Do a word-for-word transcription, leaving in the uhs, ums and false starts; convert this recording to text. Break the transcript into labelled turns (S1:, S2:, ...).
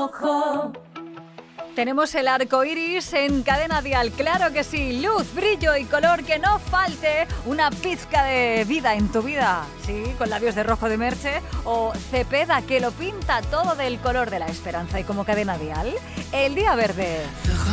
S1: rojo.
S2: Tenemos el arco iris en Cadena Dial, claro que sí, luz, brillo y color, que no falte una pizca de vida en tu vida, sí, con labios de rojo de Merche o Cepeda, que lo pinta todo del color de la esperanza. Y como Cadena Dial, el día verde.